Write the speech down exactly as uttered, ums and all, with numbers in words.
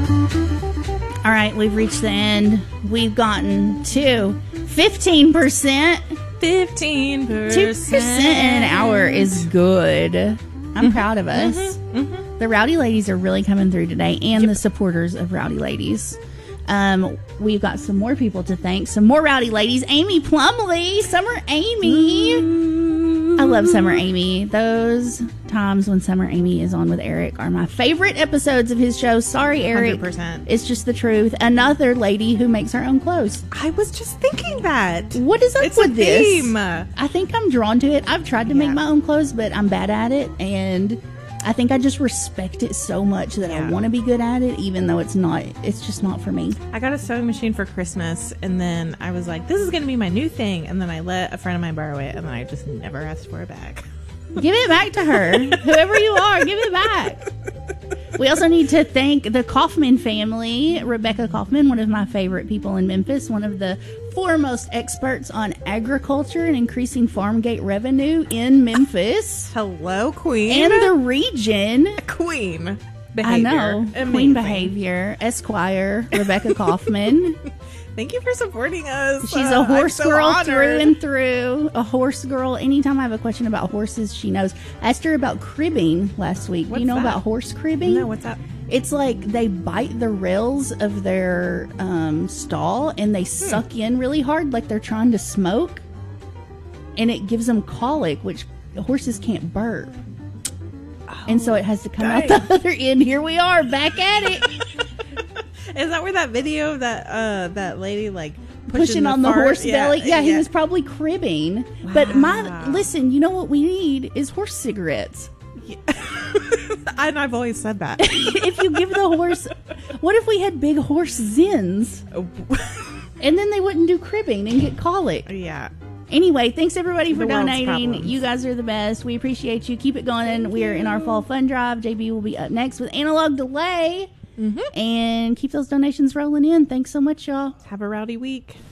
All right, we've reached the end. We've gotten to fifteen percent. fifteen percent. two percent in an hour is good. I'm mm-hmm. proud of us. Mm-hmm. Mm-hmm. The Rowdy Ladies are really coming through today, and yep. the supporters of Rowdy Ladies. Um, we've got some more people to thank. Some more Rowdy Ladies. Amy Plumley. Summer Amy. Ooh. I love Summer Amy. Those times when Summer Amy is on with Eric are my favorite episodes of his show. Sorry, Eric. one hundred percent. It's just the truth. Another lady who makes her own clothes. I was just thinking that. What is up it's with a this? Theme. I think I'm drawn to it. I've tried to yeah. make my own clothes, but I'm bad at it. And I think I just respect it so much that yeah. I want to be good at it, even though it's not, it's just not for me. I got a sewing machine for Christmas, and then I was like, this is going to be my new thing. And then I let a friend of mine borrow it, and then I just never asked for it back. Give it back to her. Whoever you are, give it back. We also need to thank the Kaufman family. Rebecca Kaufman, one of my favorite people in Memphis, one of the foremost experts on agriculture and increasing farm gate revenue in Memphis. Hello, Queen. And the region. Queen behavior. I know. Amazing. Queen behavior. Esquire, Rebecca Kaufman. Thank you for supporting us. She's uh, a horse so girl honored. through and through. A horse girl. Anytime I have a question about horses, she knows. I asked her about cribbing last week. What's Do you know that? about horse cribbing? No, what's that? It's like they bite the rails of their um, stall and they hmm. suck in really hard like they're trying to smoke. And it gives them colic, which horses can't burp. Oh, and so it has to come dang. out the other end. Here we are, back at it. Is that where that video of that uh, that lady like pushing the on fart? the horse yeah, belly? Yeah, yeah, he was probably cribbing. Wow. But my listen, you know what we need is horse cigarettes. Yeah. And I've always said that. If you give the horse, what if we had big horse zins? And then they wouldn't do cribbing and get colic. Yeah. Anyway, thanks everybody for the donating. You guys are the best. We appreciate you. Keep it going. Thank we are you. in our fall fun drive. J B will be up next with Analog Delay. Mm-hmm. And keep those donations rolling in. Thanks so much, y'all. Have a rowdy week.